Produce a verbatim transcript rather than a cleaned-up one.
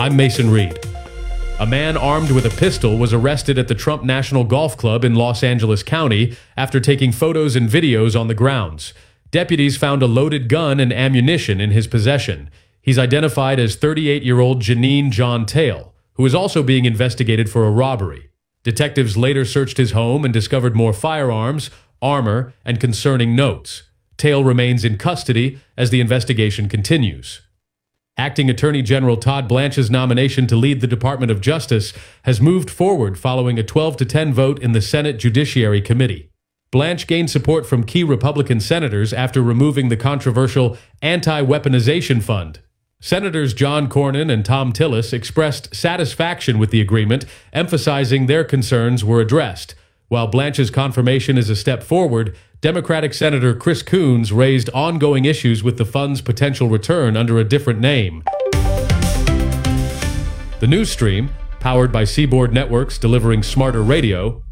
I'm Mason Reed. A man armed with a pistol was arrested at the Trump National Golf Club in Los Angeles County after taking photos and videos on the grounds. Deputies found a loaded gun and ammunition in his possession. He's identified as thirty-eight-year-old Janine John Tail, who is also being investigated for a robbery. Detectives later searched his home and discovered more firearms, armor, and concerning notes. Tail remains in custody as the investigation continues. Acting Attorney General Todd Blanche's nomination to lead the Department of Justice has moved forward following a twelve to ten vote in the Senate Judiciary Committee. Blanche gained support from key Republican senators after removing the controversial Anti-Weaponization Fund. Senators John Cornyn and Thom Tillis expressed satisfaction with the agreement, emphasizing their concerns were addressed. While Blanche's confirmation is a step forward, Democratic Senator Chris Coons raised ongoing issues with the fund's potential return under a different name. The news stream, powered by Seaboard Networks delivering smarter radio,